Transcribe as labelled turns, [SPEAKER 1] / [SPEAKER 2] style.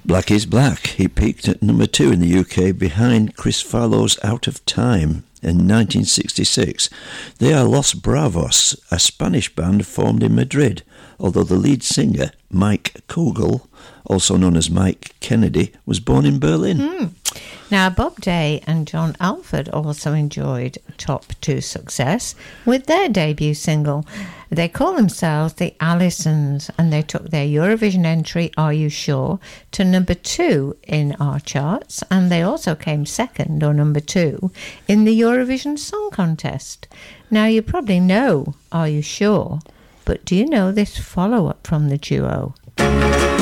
[SPEAKER 1] Black is Black. He peaked at number 2 in the UK behind Chris Farlow's Out of Time in 1966. They are Los Bravos, a Spanish band formed in Madrid, although the lead singer, Mike Kugel, also known as Mike Kennedy, was born in Berlin.
[SPEAKER 2] Now, Bob Day and John Alford also enjoyed top 2 success with their debut single. They call themselves the Allisons, and they took their Eurovision entry, Are You Sure?, to number 2 in our charts, and they also came second, or number 2, in the Eurovision Song Contest. Now, you probably know Are You Sure?, but do you know this follow-up from the duo?